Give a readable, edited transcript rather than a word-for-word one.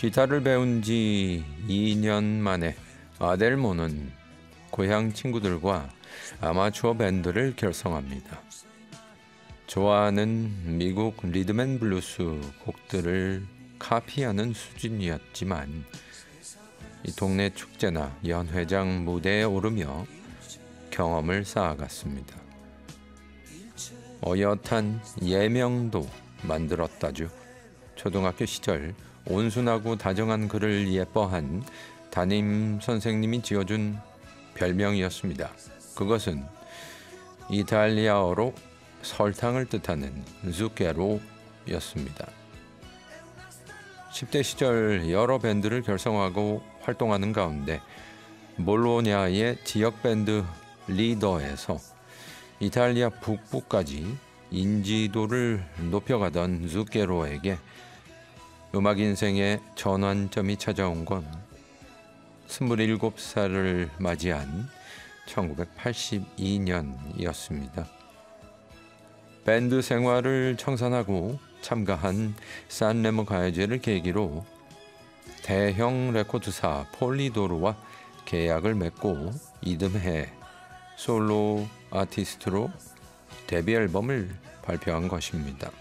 기타를 배운 지 2년 만에 아델모는 고향 친구들과 아마추어 밴드를 결성합니다. 좋아하는 미국 리듬앤블루스 곡들을 카피하는 수준이었지만 이 동네 축제나 연회장 무대에 오르며 경험을 쌓아갔습니다. 어엿한 예명도 만들었다죠. 초등학교 시절 온순하고 다정한 그를 예뻐한 담임 선생님이 지어준 별명이었습니다. 그것은 이탈리아어로 설탕을 뜻하는 zucchero였습니다. 10대 시절 여러 밴드를 결성하고 활동하는 가운데 볼로냐의 지역 밴드 리더에서 이탈리아 북부까지 인지도를 높여가던 zucchero에게 음악 인생의 전환점이 찾아온 건 27살을 맞이한 1982년이었습니다. 밴드 생활을 청산하고 참가한 산레모 가요제를 계기로 대형 레코드사 폴리도르와 계약을 맺고 이듬해 솔로 아티스트로 데뷔 앨범을 발표한 것입니다.